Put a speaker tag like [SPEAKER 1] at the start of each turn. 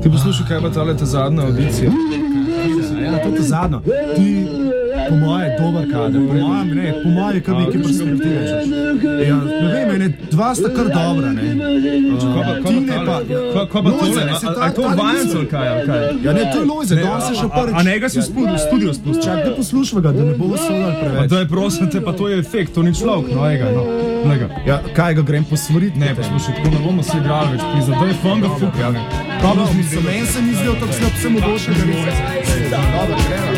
[SPEAKER 1] Ti poslušaj, kaj pa tale ta zadnja audicija?
[SPEAKER 2] Ja, to je zadnjo. Ti, po moje, dober kader. Po moje, kar nekaj perspektive. Ja, ne vem, ene dva sta kar dobra, ne.
[SPEAKER 1] Kaj pa tole? A je to vajenco ali kaj?
[SPEAKER 2] Ja, ne, to je Lojze, danes se še prvič.
[SPEAKER 1] A njega si v studio spustil?
[SPEAKER 2] Čak, da poslušva ga, da ne bo sodal preveč.
[SPEAKER 1] Da je prosim te, pa to je efekt, to ni človek, no, ega.
[SPEAKER 2] Ja, kaj ga grem posvoriti?
[SPEAKER 1] Ne, poslušaj, tako ne bomo se igrali več, pizda, da je fanga fuk, ja.
[SPEAKER 2] Meni se mi zdel tako slab, vse mogoče, da ni. Dobro, gremo.